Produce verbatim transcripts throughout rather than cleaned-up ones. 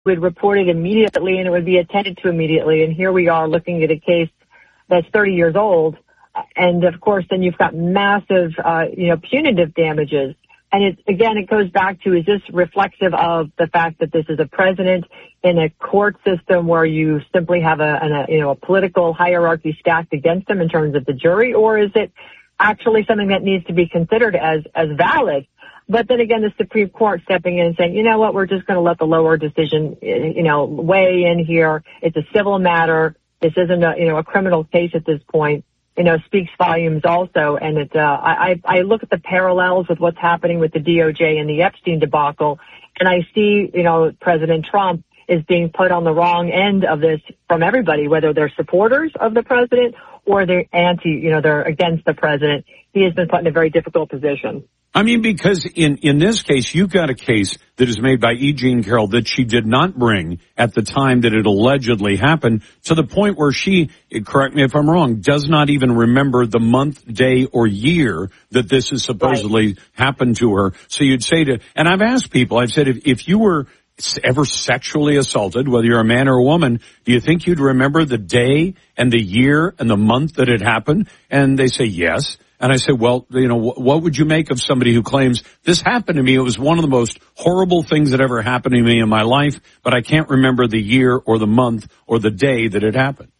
would report it immediately and it would be attended to immediately. And here we are looking at a case that's thirty years old. And of course, then you've got massive, uh, you know, punitive damages. And it, again, it goes back to, is this reflexive of the fact that this is a president in a court system where you simply have a, an, a you know, a political hierarchy stacked against him in terms of the jury, or is it actually something that needs to be considered as, as valid? But then again, the Supreme Court stepping in and saying, you know what, we're just going to let the lower decision, you know, weigh in here. It's a civil matter. This isn't a, you know, a criminal case at this point. You know, speaks volumes also. And it, uh, I, I look at the parallels with what's happening with the D O J and the Epstein debacle, and I see, you know, President Trump is being put on the wrong end of this from everybody, whether they're supporters of the president or they're anti, you know, they're against the president. He has been put in a very difficult position. I mean, because in, in this case, you've got a case that is made by E. Jean Carroll that she did not bring at the time that it allegedly happened, to the point where she, correct me if I'm wrong, does not even remember the month, day, or year that this has supposedly right. happened to her. So you'd say to, and I've asked people, I've said, if, if you were ever sexually assaulted, whether you're a man or a woman, do you think you'd remember the day and the year and the month that it happened? And they say yes. And I said, well, you know, what would you make of somebody who claims this happened to me? It was one of the most horrible things that ever happened to me in my life, but I can't remember the year or the month or the day that it happened.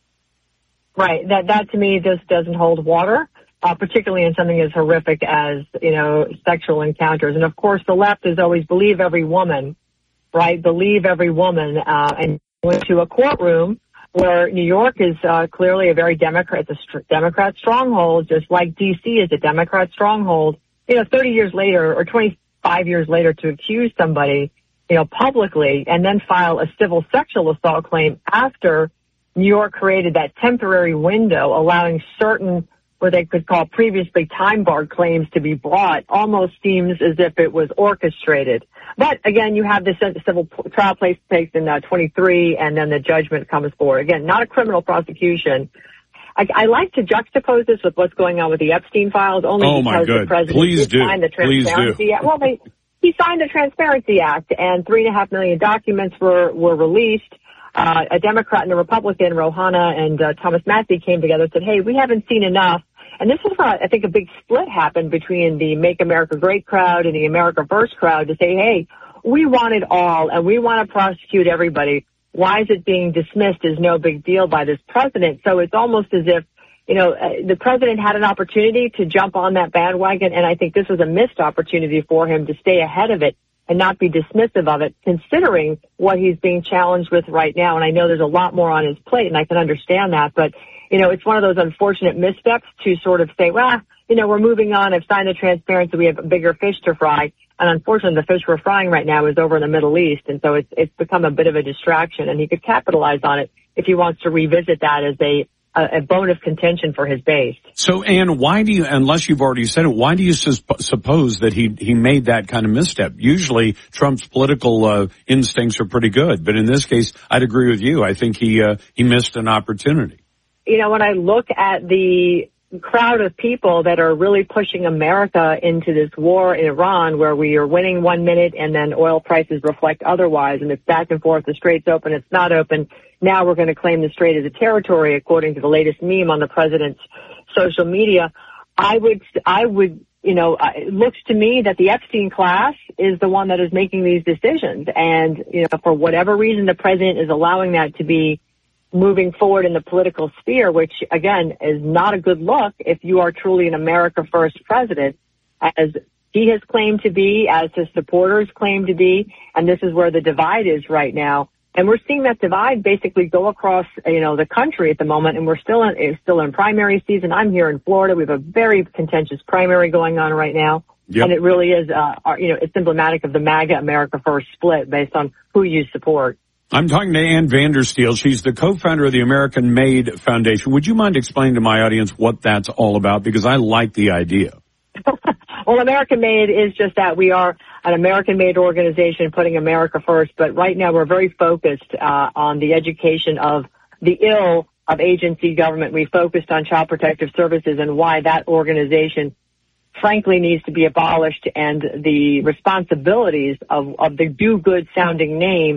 Right. That, that to me just doesn't hold water, uh, particularly in something as horrific as, you know, sexual encounters. And of course, the left is always believe every woman, right? Believe every woman, uh, and went to a courtroom where New York is uh, clearly a very Democrat, it's a st- Democrat stronghold, just like D C is a Democrat stronghold. You know, thirty years later or twenty-five years later to accuse somebody, you know, publicly and then file a civil sexual assault claim after New York created that temporary window allowing certain what they could call previously time-barred claims to be brought almost seems as if it was orchestrated. But again, you have this civil trial place takes in uh, twenty-three, and then the judgment comes forward. Again, not a criminal prosecution. I, I like to juxtapose this with what's going on with the Epstein files, only oh because the president Please do. signed the Transparency Please do. Act. Well, they, he signed the Transparency Act, and three and a half million documents were were released. Uh, a Democrat and a Republican, Rohana and uh, Thomas Massey, came together and said, "Hey, we haven't seen enough." And this is where I think a big split happened between the Make America Great crowd and the America First crowd to say, hey, we want it all and we want to prosecute everybody. Why is it being dismissed as no big deal by this president? So it's almost as if, you know, uh, the president had an opportunity to jump on that bandwagon, and I think this was a missed opportunity for him to stay ahead of it and not be dismissive of it, considering what he's being challenged with right now. And I know there's a lot more on his plate, and I can understand that, but you know, it's one of those unfortunate missteps to sort of say, well, you know, we're moving on. I've signed the transparency. We have bigger fish to fry. And unfortunately, the fish we're frying right now is over in the Middle East. And so it's, it's become a bit of a distraction. And he could capitalize on it if he wants to revisit that as a, a, a bone of contention for his base. So, Ann, why do you, unless you've already said it, why do you sus- suppose that he, he made that kind of misstep? Usually Trump's political uh, instincts are pretty good. But in this case, I'd agree with you. I think he uh, he missed an opportunity. You know, when I look at the crowd of people that are really pushing America into this war in Iran, where we are winning one minute and then oil prices reflect otherwise, and it's back and forth, the strait's open, it's not open. Now we're going to claim the strait as a territory, according to the latest meme on the president's social media. I would, I would, you know, it looks to me that the Epstein class is the one that is making these decisions. And, you know, for whatever reason, the president is allowing that to be moving forward in the political sphere, which, again, is not a good look if you are truly an America First president, as he has claimed to be, as his supporters claim to be, and this is where the divide is right now. And we're seeing that divide basically go across, you know, the country at the moment, and we're still in, it's still in primary season. I'm here in Florida. We have a very contentious primary going on right now. Yep. And it really is, uh, you know, it's emblematic of the MAGA America First split based on who you support. I'm talking to Ann Vandersteel. She's the co-founder of the American Made Foundation. Would you mind explaining to my audience what that's all about? Because I like the idea. Well, American Made is just that. We are an American-made organization putting America first, but right now we're very focused uh, on the education of the ill of agency government. We focused on Child Protective Services and why that organization frankly needs to be abolished, and the responsibilities of, of the do-good sounding name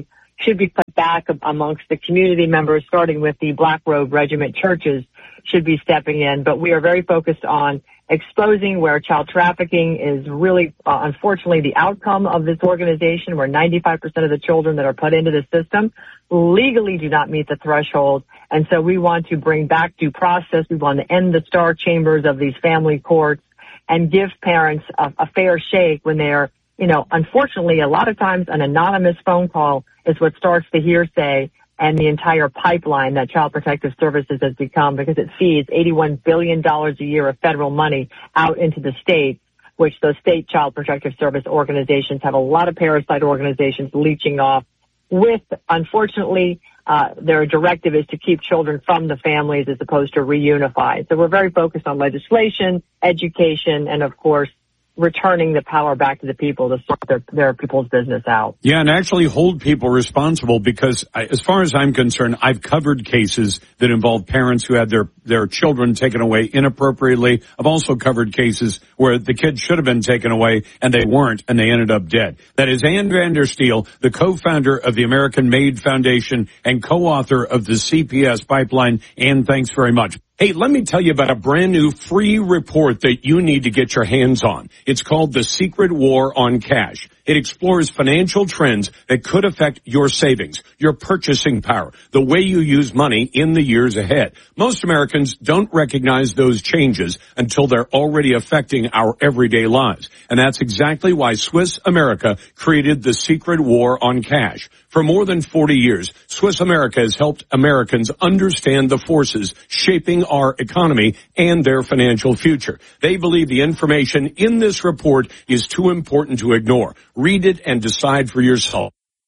should be put back amongst the community members, starting with the Black Robe Regiment churches should be stepping in. But we are very focused on exposing where child trafficking is really, uh, unfortunately, the outcome of this organization, where ninety-five percent of the children that are put into the system legally do not meet the threshold. And so we want to bring back due process. We want to end the star chambers of these family courts and give parents a, a fair shake when they are, you know, unfortunately, a lot of times an anonymous phone call is what starts the hearsay and the entire pipeline that Child Protective Services has become, because it feeds eighty-one billion dollars a year of federal money out into the states, which those state Child Protective Service organizations have a lot of parasite organizations leeching off with, unfortunately, uh, their directive is to keep children from the families as opposed to reunify. So we're very focused on legislation, education, and of course, returning the power back to the people to sort their, their people's business out. Yeah, and actually hold people responsible, because I, as far as I'm concerned, I've covered cases that involve parents who had their, their children taken away inappropriately. I've also covered cases where the kids should have been taken away and they weren't, and they ended up dead. That is Ann Vandersteel, the co-founder of the American Made Foundation and co-author of the C P S Pipeline. Ann, thanks very much. Hey, let me tell you about a brand new free report that you need to get your hands on. It's called The Secret War on Cash. It explores financial trends that could affect your savings, your purchasing power, the way you use money in the years ahead. Most Americans don't recognize those changes until they're already affecting our everyday lives. And that's exactly why Swiss America created The Secret War on Cash. For more than forty years, Swiss America has helped Americans understand the forces shaping our economy and their financial future. They believe the information in this report is too important to ignore. Read it and decide for yourself.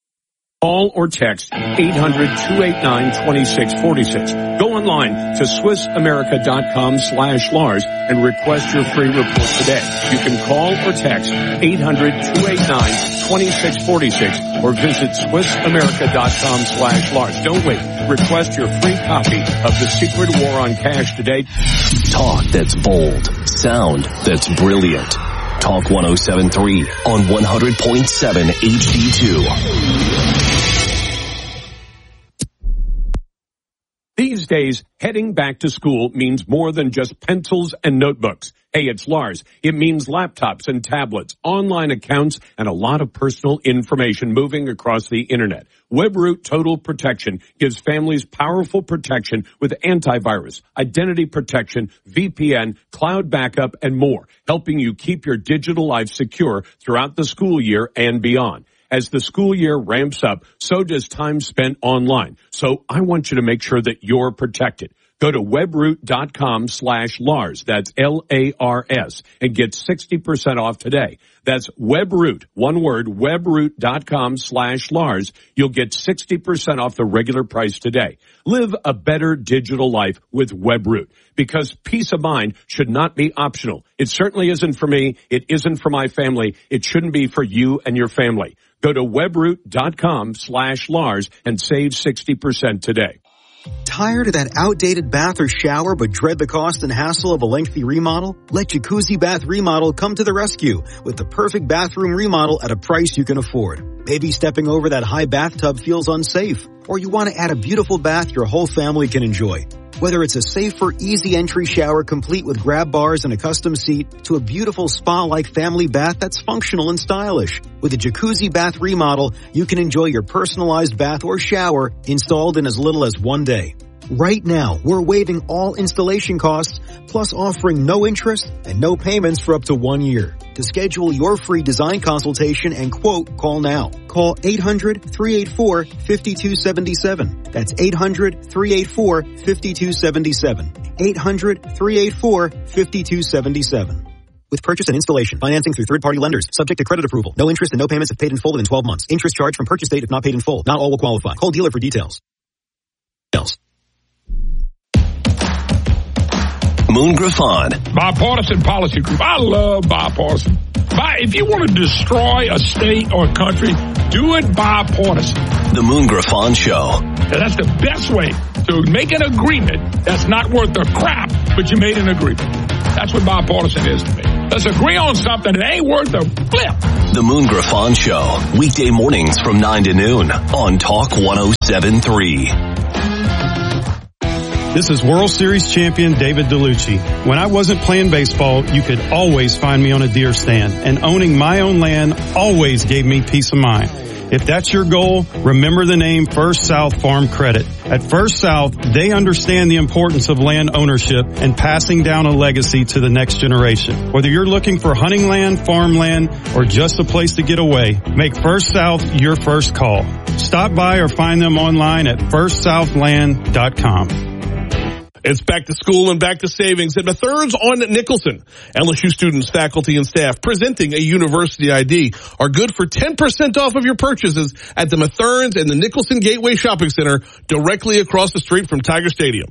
Call or text eight hundred, two eight nine, two six four six. Go online to Swiss America dot com slash Lars and request your free report today. You can call or text eight hundred, two eight nine, two six four six or visit Swiss America dot com slash Lars. Don't wait. Request your free copy of The Secret War on Cash today. Talk that's bold. Sound that's brilliant. Talk one oh seven point three on one hundred point seven H D two. These days, heading back to school means more than just pencils and notebooks. Hey, it's Lars. It means laptops and tablets, online accounts, and a lot of personal information moving across the internet. WebRoot Total Protection gives families powerful protection with antivirus, identity protection, V P N, cloud backup, and more, helping you keep your digital life secure throughout the school year and beyond. As the school year ramps up, so does time spent online. So I want you to make sure that you're protected. Go to webroot dot com slash Lars. That's L A R S and get sixty percent off today. That's WebRoot, one word, webroot dot com slash Lars. You'll get sixty percent off the regular price today. Live a better digital life with WebRoot, because peace of mind should not be optional. It certainly isn't for me. It isn't for my family. It shouldn't be for you and your family. Go to webroot dot com slash Lars and save sixty percent today. Tired of that outdated bath or shower but dread the cost and hassle of a lengthy remodel? Let Jacuzzi Bath Remodel come to the rescue with the perfect bathroom remodel at a price you can afford. Maybe stepping over that high bathtub feels unsafe, or you want to add a beautiful bath your whole family can enjoy. Whether it's a safer, easy entry shower complete with grab bars and a custom seat, to a beautiful spa-like family bath that's functional and stylish. With a Jacuzzi Bath Remodel, you can enjoy your personalized bath or shower installed in as little as one day. Right now, we're waiving all installation costs, plus offering no interest and no payments for up to one year. To schedule your free design consultation and quote, call now. Call eight hundred, three eight four, five two seven seven. That's eight hundred, three eight four, five two seven seven. eight hundred, three eight four, five two seven seven. With purchase and installation, financing through third-party lenders, subject to credit approval. No interest and no payments if paid in full within twelve months. Interest charged from purchase date if not paid in full. Not all will qualify. Call dealer for details. Moon Griffon. Bipartisan Policy Group. I love bipartisan. If you want to destroy a state or a country, do it bipartisan. The Moon Griffon Show. Now, that's the best way to make an agreement that's not worth a crap, but you made an agreement. That's what bipartisan is to me. Let's agree on something that ain't worth a flip. The Moon Griffon Show, weekday mornings from nine to noon on Talk one oh seven point three. This is World Series champion David DeLucci. When I wasn't playing baseball, you could always find me on a deer stand, and owning my own land always gave me peace of mind. If that's your goal, remember the name First South Farm Credit. At First South, they understand the importance of land ownership and passing down a legacy to the next generation. Whether you're looking for hunting land, farmland, or just a place to get away, make First South your first call. Stop by or find them online at first southland dot com. It's back to school and back to savings at Mathern's on Nicholson. L S U students, faculty, and staff presenting a university I D are good for ten percent off of your purchases at the Mathern's and the Nicholson Gateway Shopping Center directly across the street from Tiger Stadium.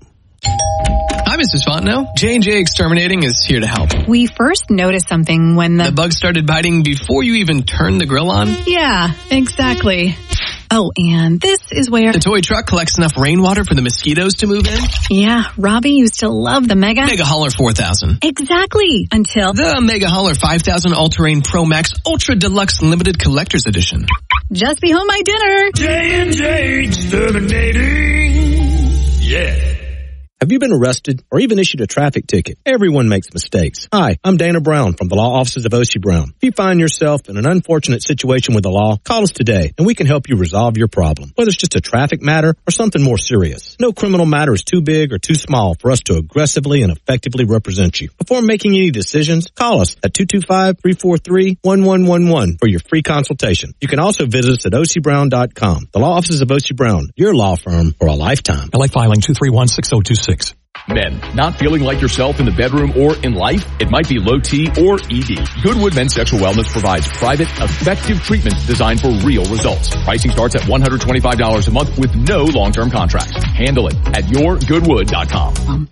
Hi, Missus Fontenot. J and J Exterminating is here to help. We first noticed something when the... The bug started biting before you even turned the grill on? Yeah, exactly. Oh, and this is where... The toy truck collects enough rainwater for the mosquitoes to move in? Yeah, Robbie used to love the Mega... Mega Hauler four thousand. Exactly, until... The Mega Hauler five thousand All-Terrain Pro Max Ultra Deluxe Limited Collector's Edition. Just be home my dinner. J and J Exterminating. Yeah. Have you been arrested or even issued a traffic ticket? Everyone makes mistakes. Hi, I'm Dana Brown from the law offices of O C Brown. If you find yourself in an unfortunate situation with the law, call us today and we can help you resolve your problem, whether it's just a traffic matter or something more serious. No criminal matter is too big or too small for us to aggressively and effectively represent you. Before making any decisions, call us at two two five, three four three, one one one one for your free consultation. You can also visit us at O C Brown dot com. The law offices of O C Brown, your law firm for a lifetime. L A filing two three one, six oh two six. Men, not feeling like yourself in the bedroom or in life? It might be low T or E D. Goodwood Men's Sexual Wellness provides private, effective treatment designed for real results. Pricing starts at one hundred twenty-five dollars a month with no long-term contracts. Handle it at your goodwood dot com. Um.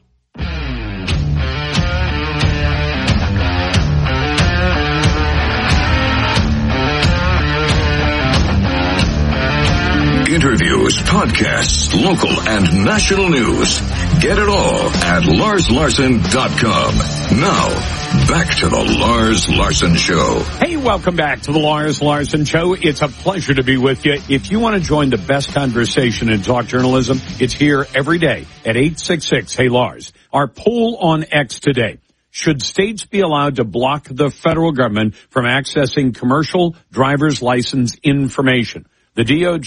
Interviews, podcasts, local and national news. Get it all at lars larson dot com. Now, back to the Lars Larson Show. Hey, welcome back to the Lars Larson Show. It's a pleasure to be with you. If you want to join the best conversation in talk journalism, it's here every day at eight six six, hey Lars. Our poll on X today. Should states be allowed to block the federal government from accessing commercial driver's license information? The D O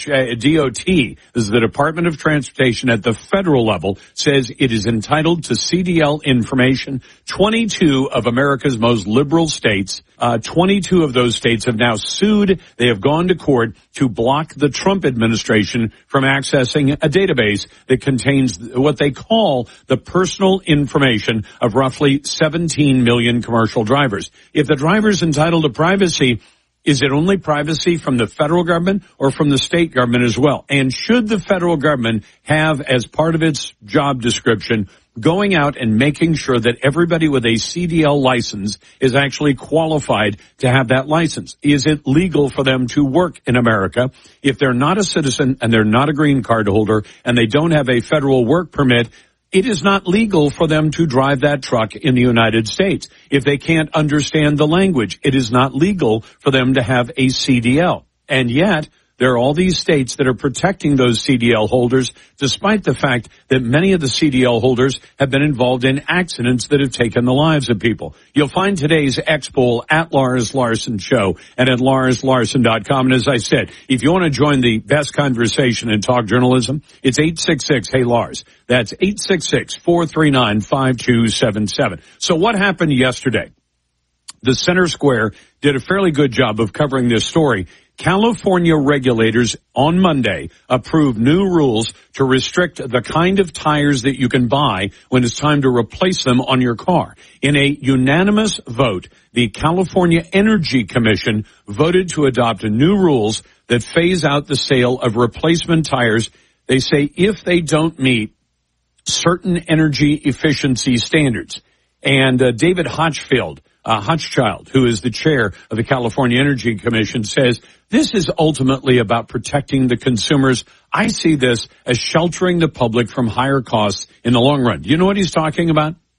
T, this is the Department of Transportation at the federal level, says it is entitled to C D L information. twenty-two of America's most liberal states, uh, twenty-two of those states have now sued. They have gone to court to block the Trump administration from accessing a database that contains what they call the personal information of roughly seventeen million commercial drivers. If the driver is entitled to privacy, is it only privacy from the federal government or from the state government as well? And should the federal government have, as part of its job description, going out and making sure that everybody with a C D L license is actually qualified to have that license? Is it legal for them to work in America if they're not a citizen and they're not a green card holder and they don't have a federal work permit? It is not legal for them to drive that truck in the United States. If they can't understand the language, it is not legal for them to have a C D L. And yet, there are all these states that are protecting those C D L holders, despite the fact that many of the C D L holders have been involved in accidents that have taken the lives of people. You'll find today's X poll at Lars Larson Show and at lars larson dot com. And as I said, if you want to join the best conversation in talk journalism, it's eight six six, hey Lars. That's eight six six, four three nine, five two seven seven. So what happened yesterday? The Center Square did a fairly good job of covering this story. California regulators on Monday approved new rules to restrict the kind of tires that you can buy when it's time to replace them on your car. In a unanimous vote, the California Energy Commission voted to adopt new rules that phase out the sale of replacement tires. They say if they don't meet certain energy efficiency standards. And uh, David Hochfield, Uh, Hochschild, who is the chair of the California Energy Commission, says this is ultimately about protecting the consumers. I see this as sheltering the public from higher costs in the long run. Do you know what he's talking about?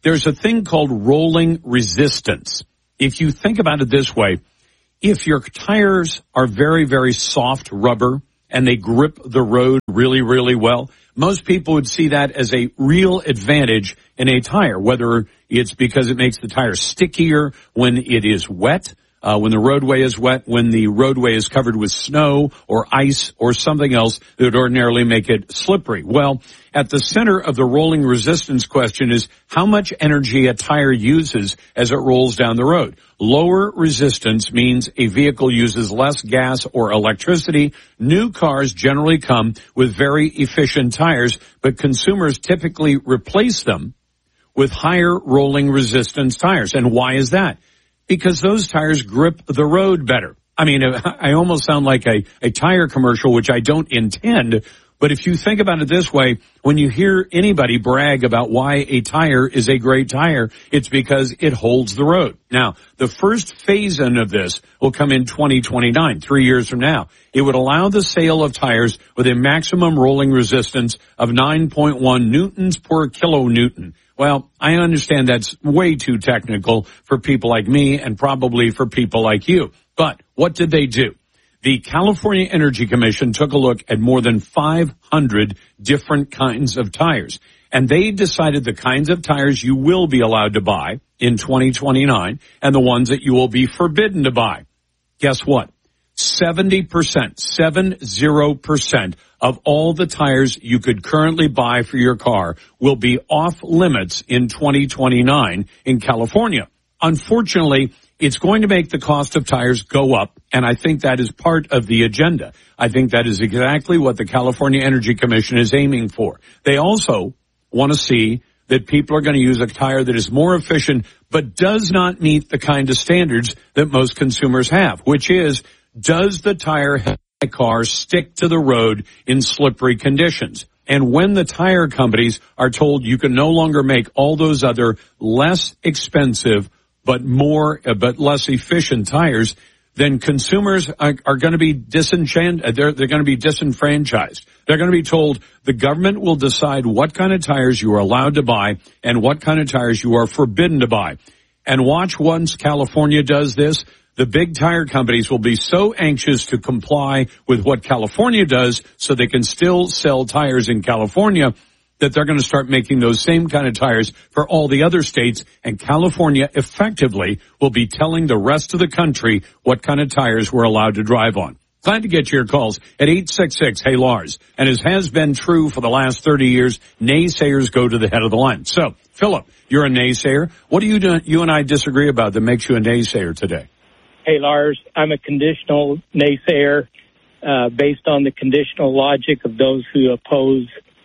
there's a thing called rolling resistance. If you think about it this way, if your tires are very, very soft rubber and they grip the road really, really well, most people would see that as a real advantage in a tire, whether it's because it makes the tire stickier when it is wet, uh, when the roadway is wet, when the roadway is covered with snow or ice or something else that would ordinarily make it slippery. Well, at the center of the rolling resistance question is how much energy a tire uses as it rolls down the road. Lower resistance means a vehicle uses less gas or electricity. New cars generally come with very efficient tires, but consumers typically replace them with higher rolling resistance tires. And why is that? Because those tires grip the road better. I mean, I almost sound like a, a tire commercial, which I don't intend. But if you think about it this way, when you hear anybody brag about why a tire is a great tire, it's because it holds the road. Now, the first phase-in of this will come in twenty twenty-nine, three years from now. It would allow the sale of tires with a maximum rolling resistance of nine point one newtons per kilonewton. Well, I understand that's way too technical for people like me and probably for people like you. But what did they do? The California Energy Commission took a look at more than five hundred different kinds of tires, and they decided the kinds of tires you will be allowed to buy in twenty twenty-nine and the ones that you will be forbidden to buy. Guess what? seventy percent, seven zero percent of all the tires you could currently buy for your car will be off limits in twenty twenty-nine in California. Unfortunately, it's going to make the cost of tires go up, and I think that is part of the agenda. I think that is exactly what the California Energy Commission is aiming for. They also want to see that people are going to use a tire that is more efficient but does not meet the kind of standards that most consumers have, which is, does the tire help my car stick to the road in slippery conditions? And when the tire companies are told you can no longer make all those other less expensive but more, uh, but less efficient tires, then consumers are, are going to be disenchanted. They're, they're going to be disenfranchised. They're going to be told the government will decide what kind of tires you are allowed to buy and what kind of tires you are forbidden to buy. And watch, once California does this, the big tire companies will be so anxious to comply with what California does so they can still sell tires in California that they're going to start making those same kind of tires for all the other states, and California effectively will be telling the rest of the country what kind of tires we're allowed to drive on. Glad to get your calls at eight six six, hey Lars. And as has been true for the last thirty years, naysayers go to the head of the line. So, Philip, you're a naysayer. What do you do, you and I disagree about that makes you a naysayer today? Hey, Lars, I'm a conditional naysayer uh, based on the conditional logic of those who oppose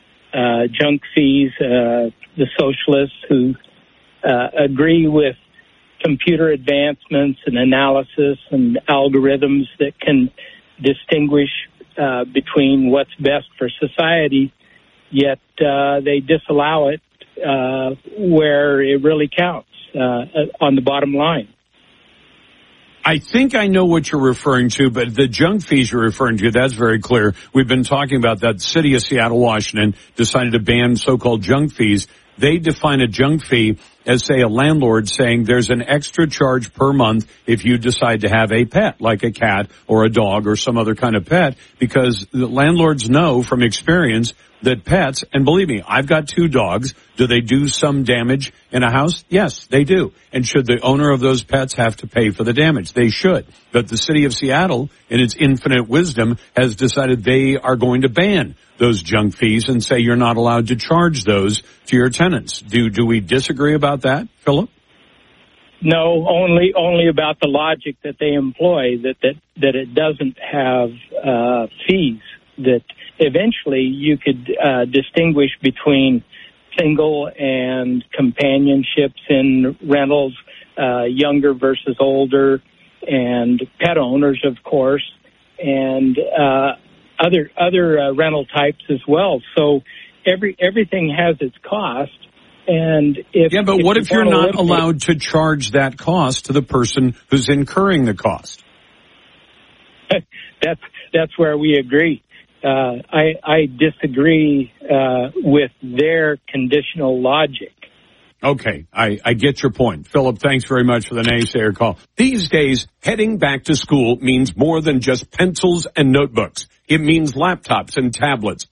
uh, junk fees, uh, the socialists who uh, agree with computer advancements and analysis and algorithms that can distinguish uh, between what's best for society, yet uh, they disallow it uh, where it really counts uh, on the bottom line. I think I know what you're referring to, but the junk fees you're referring to, that's very clear. We've been talking about that. The city of Seattle, Washington decided to ban so-called junk fees. They define a junk fee as, say, a landlord saying there's an extra charge per month if you decide to have a pet, like a cat or a dog or some other kind of pet, because the landlords know from experience that pets, and believe me, I've got two dogs. Do they do some damage in a house? Yes, they do. And should the owner of those pets have to pay for the damage? They should. But the city of Seattle, in its infinite wisdom, has decided they are going to ban those junk fees and say you're not allowed to charge those to your tenants. Do do we disagree about that, Philip? No, only only about the logic that they employ, that that, that it doesn't have uh, fees, that eventually you could uh, distinguish between single and companionships in rentals, uh, younger versus older, and pet owners, of course, and uh, other other uh, rental types as well. So every everything has its cost. And if yeah, but if what you if you're not eliminate- allowed to charge that cost to the person who's incurring the cost? that's that's where we agree. Uh, I, I disagree uh, with their conditional logic. Okay, I, I get your point. Philip, thanks very much for the naysayer call. These days, heading back to school means more than just pencils and notebooks. It means laptops and tablets,